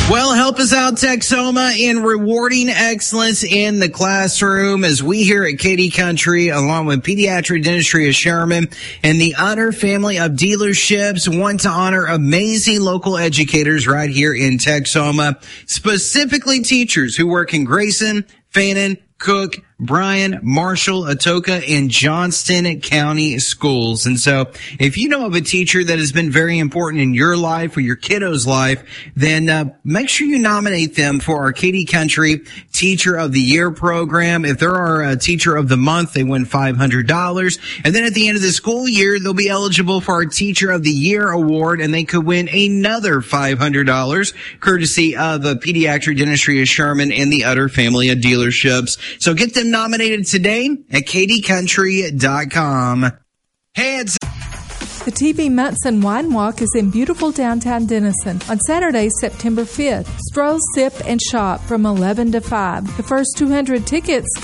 Well, help us out, Texoma, in rewarding excellence in the classroom as we here at Katy Country, along with Pediatric Dentistry of Sherman and the Utter family of dealerships, want to honor amazing local educators right here in Texoma, specifically teachers who work in Grayson, Fannin, Cook, Bryan, Marshall, Atoka, and Johnston County schools. And so if you know of a teacher that has been very important in your life or your kiddo's life, then make sure you nominate them for our Katy Country Teacher of the Year program. If there are a Teacher of the Month, they win $500. And then at the end of the school year, they'll be eligible for our Teacher of the Year award, and they could win another $500, courtesy of the Pediatric Dentistry of Sherman and the Utter family of dealerships. So get them nominated today at katycountry.com. Heads. The TV Munson Wine Walk is in beautiful downtown Denison on Saturday, September 5th. Stroll, sip, and shop from 11 to 5. The first 200 tickets